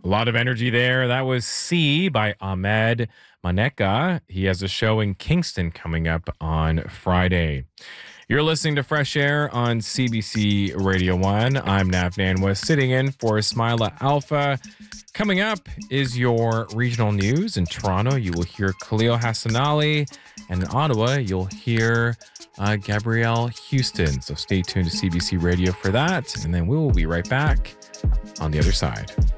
A lot of energy there. That was C by Ahmed Maneka. He has a show in Kingston coming up on Friday. You're listening to Fresh Air on CBC Radio 1. I'm Nav Nanwa, sitting in for Smilah Alpha. Coming up is your regional news. In Toronto, you will hear Khalil Hassanali. And in Ottawa, you'll hear Gabrielle Houston. So stay tuned to CBC Radio for that. And then we will be right back on the other side.